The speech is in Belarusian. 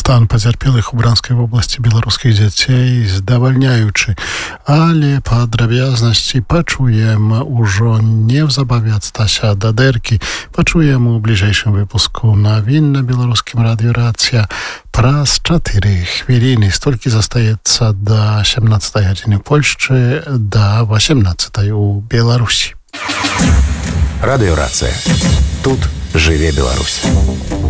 Стан пацярпелых у Бранскай вобласці беларускіх дзяцей здавальняючы, але падрабязнасці пачуем ужо неўзабаве ад Стася Дадэркі, пачуем у бліжэйшым выпуску навін на беларускім радыё Рацыя праз 4 хвіліны. Столькі застаецца да 17 гадзіны ў Польшчы, да 18 у Беларусі. Радыё Рацыя. Тут жыве Беларусь.